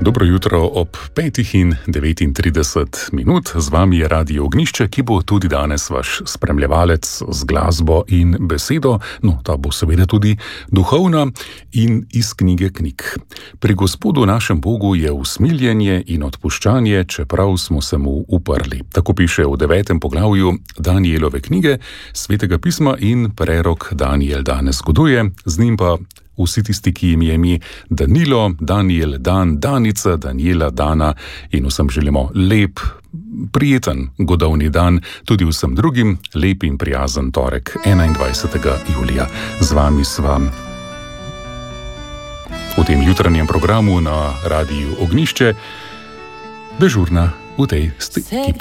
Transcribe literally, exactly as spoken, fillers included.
Dobro jutro ob petih in devetintrideset minut. Z vami je Radio Ognjišče, ki bo tudi danes vaš spremljevalec z glasbo in besedo. No, ta bo seveda tudi duhovna in iz knjige knjig. Pri Gospodu našem Bogu je usmiljenje in odpuščanje, čeprav smo se mu uprli. Tako piše v devetem poglavju Danielove knjige, Svetega pisma, in prerok Daniel danes goduje, z njim pa vsi tisti, ki jim je ime Danilo, Daniel, Dan, Danica, Daniela, Dana, in vsem želimo lep, prijeten godovni dan, tudi vsem drugim lep in prijazen torek enaindvajsetega julija. Z vami sva v tem jutranjem programu na Radiu Ognjišče dežurna v tej ekipi.